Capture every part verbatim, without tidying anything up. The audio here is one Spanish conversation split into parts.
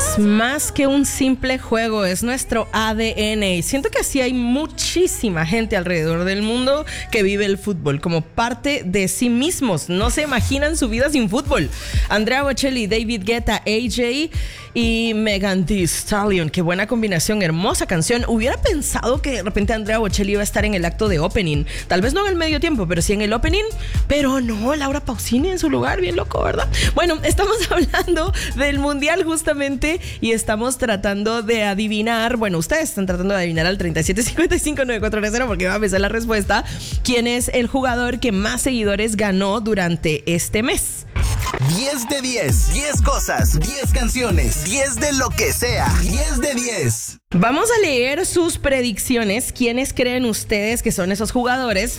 más que un simple juego, es nuestro A D N. Y siento que así hay muchísima gente alrededor del mundo que vive el fútbol como parte de sí mismos. No se imaginan su vida sin fútbol. Andrea Bocelli, David Guetta, A J y Megan Thee Stallion. Qué buena combinación, hermosa canción. Hubiera pensado que de repente Andrea Bocelli iba a estar en el acto de opening. Tal vez no en el medio tiempo, pero sí en el opening. Pero no, Laura Pausini en su lugar, bien loco, ¿verdad? Bueno, estamos hablando del Mundial justamente y estamos tratando de adivinar, bueno, ustedes están tratando de adivinar al treinta y siete cincuenta y cinco noventa y cuatro cero porque va a empezar la respuesta. ¿Quién es el jugador que más seguidores ganó durante este mes? diez de diez, diez cosas, diez canciones, diez de lo que sea, diez de diez. Vamos a leer sus predicciones. ¿Quiénes creen ustedes que son esos jugadores?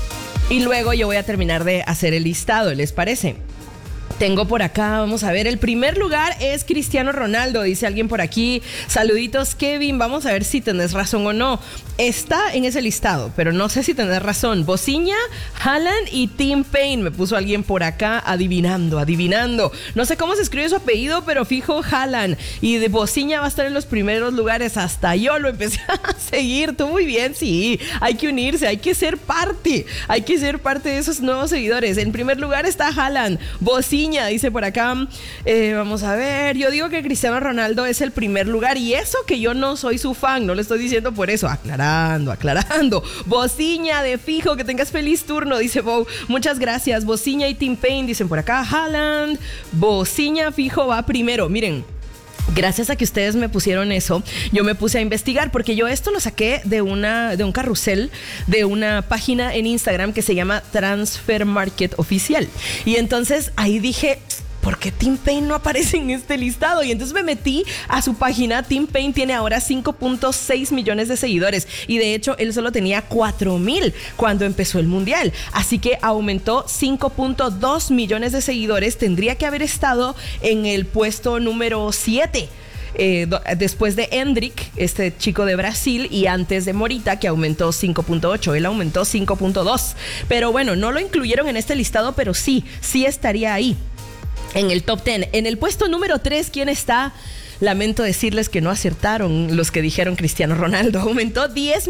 Y luego yo voy a terminar de hacer el listado, ¿les parece? Tengo por acá, vamos a ver, el primer lugar es Cristiano Ronaldo, dice alguien por aquí. Saluditos, Kevin, vamos a ver si tenés razón o no. Está en ese listado, pero no sé si tenés razón. Bocinha, Haaland y Tim Payne, me puso alguien por acá adivinando, adivinando. No sé cómo se escribe su apellido, pero fijo Haaland. Y de Bocinha va a estar en los primeros lugares, hasta yo lo empecé a seguir. Tú muy bien, sí, hay que unirse, hay que ser parte, hay que ser parte de esos nuevos seguidores. En primer lugar está Haaland, Bocinha, dice por acá, eh, vamos a ver, yo digo que Cristiano Ronaldo es el primer lugar y eso que yo no soy su fan, no le estoy diciendo por eso, aclarando, aclarando. Bocinha, de fijo, que tengas feliz turno, dice Bo, muchas gracias. Bocinha y Tim Payne dicen por acá, Haaland, Bocinha fijo va primero, miren. Gracias a que ustedes me pusieron eso, yo me puse a investigar porque yo esto lo saqué de una de un carrusel de una página en Instagram que se llama Transfer Market Oficial. Y entonces ahí dije, ¿por qué Tim Payne no aparece en este listado? Y entonces me metí a su página. Tim Payne tiene ahora cinco punto seis millones de seguidores y de hecho él solo tenía cuatro mil cuando empezó el mundial, así que aumentó cinco punto dos millones de seguidores. Tendría que haber estado en el puesto número siete. Eh, do, después de Endrick, este chico de Brasil, y antes de Morita, que aumentó cinco punto ocho, él aumentó cinco punto dos, pero bueno, no lo incluyeron en este listado, pero sí, sí estaría ahí en el top diez. En el puesto número tres, ¿quién está? Lamento decirles que no acertaron los que dijeron Cristiano Ronaldo. Aumentó diez